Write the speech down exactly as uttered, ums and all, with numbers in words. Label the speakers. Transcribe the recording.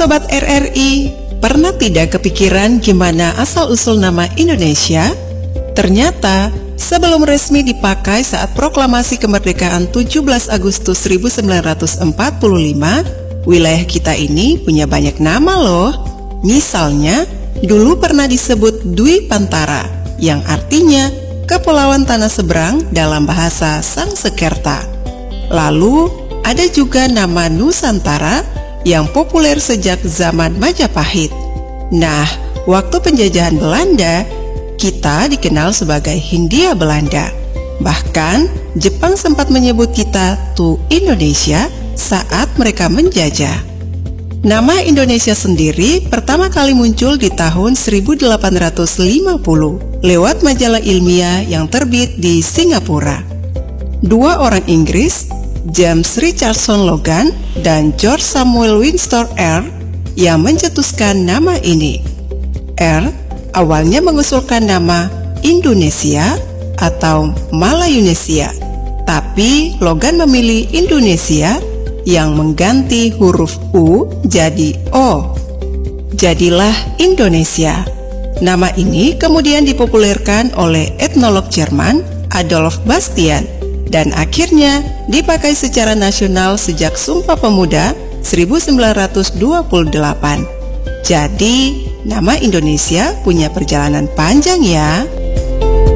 Speaker 1: Sobat R R I, pernah tidak kepikiran gimana asal-usul nama Indonesia? Ternyata, sebelum resmi dipakai saat proklamasi kemerdekaan tujuh belas Agustus seribu sembilan ratus empat puluh lima, wilayah kita ini punya banyak nama loh. Misalnya, dulu pernah disebut Dwi Pantara, yang artinya Kepulauan Tanah Seberang dalam bahasa Sangsekerta. Lalu, ada juga nama Nusantara yang populer sejak zaman Majapahit. Nah, waktu penjajahan Belanda, kita dikenal sebagai Hindia Belanda. Bahkan, Jepang sempat menyebut kita Tu Indonesia saat mereka menjajah. Nama Indonesia sendiri pertama kali muncul di tahun seribu delapan ratus lima puluh lewat majalah ilmiah yang terbit di Singapura. Dua orang Inggris, James Richardson Logan dan George Samuel Windsor Earl, yang mencetuskan nama ini. Earl awalnya mengusulkan nama Indonesia atau Malayunesia, tapi Logan memilih Indonesia yang mengganti huruf U jadi O. Jadilah Indonesia. Nama ini kemudian dipopulerkan oleh etnolog Jerman Adolf Bastian dan akhirnya dipakai secara nasional sejak Sumpah Pemuda seribu sembilan ratus dua puluh delapan. Jadi, nama Indonesia punya perjalanan panjang ya.